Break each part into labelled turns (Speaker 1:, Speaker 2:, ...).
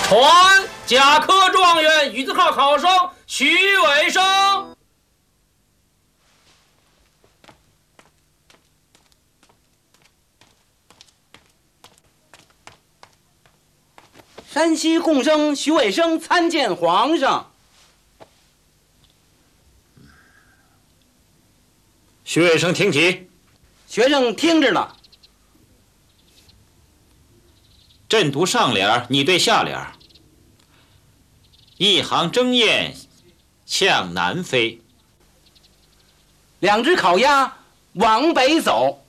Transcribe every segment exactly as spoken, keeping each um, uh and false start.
Speaker 1: 传甲科状元羽字号考生徐伟生。
Speaker 2: 山西贡生徐伟生参见皇上。
Speaker 3: 徐伟生听题。
Speaker 2: 学生听着了。
Speaker 3: 朕读上联，你对下联。一行争雁向南飞。
Speaker 2: 两只烤鸭往北走。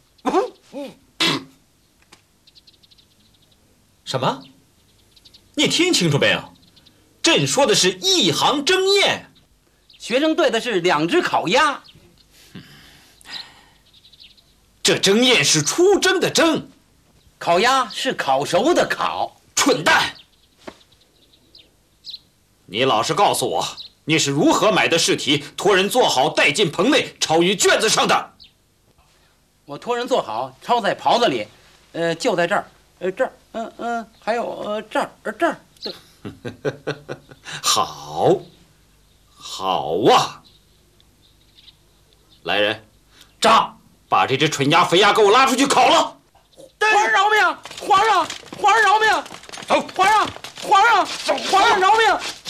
Speaker 3: 什么？你听清楚没有？朕说的是一行争雁。
Speaker 2: 学生对的是两只烤鸭。
Speaker 3: 这争雁是出征的征，
Speaker 2: 烤鸭是烤熟的烤。
Speaker 3: 蠢蛋！你老实告诉我，你是如何买的试题，托人做好带进棚内，抄于卷子上的？
Speaker 2: 我托人做好，抄在袍子里，呃，就在这儿，呃，这儿，嗯、呃、嗯、呃，还有呃这儿，呃这儿。对。
Speaker 3: 好，好啊！来人，炸！把这只蠢鸭、肥鸭给我拉出去烤了！
Speaker 2: 皇上饶命！皇上，皇上饶命！皇上，皇上，皇上饶命！